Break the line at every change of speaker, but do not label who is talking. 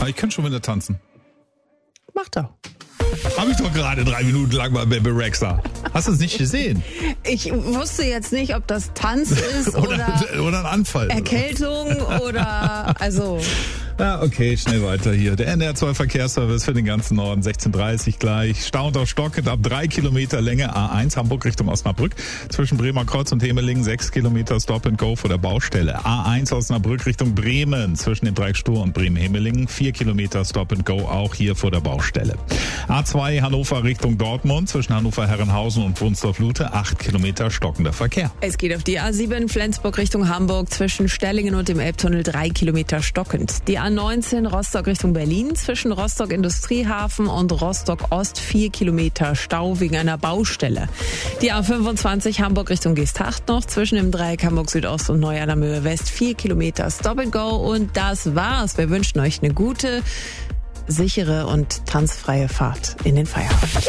Aber ich kann schon wieder tanzen.
Mach doch.
Habe ich doch gerade 3 Minuten lang bei Baby Rexha. Hast du es nicht gesehen?
Ich wusste jetzt nicht, ob das Tanz ist
oder ein Anfall.
Erkältung oder also...
Ja, okay, schnell weiter hier. Der NDR 2 Verkehrsservice für den ganzen Norden, 16:30 gleich. Stauend auf stockend ab 3 Kilometer Länge A1 Hamburg Richtung Osnabrück. Zwischen Bremer Kreuz und Hemelingen 6 Kilometer Stop and Go vor der Baustelle. A1 Osnabrück Richtung Bremen. Zwischen dem Dreieck Stur und Bremen-Hemelingen 4 Kilometer Stop and Go auch hier vor der Baustelle. A2 Hannover Richtung Dortmund. Zwischen Hannover-Herrenhausen und Wunsdorf-Lute 8 Kilometer stockender Verkehr.
Es geht auf die A7 Flensburg Richtung Hamburg. Zwischen Stellingen und dem Elbtunnel 3 Kilometer stockend. Die A19 Rostock Richtung Berlin, zwischen Rostock Industriehafen und Rostock Ost 4 Kilometer Stau wegen einer Baustelle. Die A25 Hamburg Richtung Geesthacht noch, zwischen dem Dreieck Hamburg Südost und Neu-Allermöhe West 4 Kilometer Stop and Go. Und das war's. Wir wünschen euch eine gute, sichere und tanzfreie Fahrt in den Feierabend.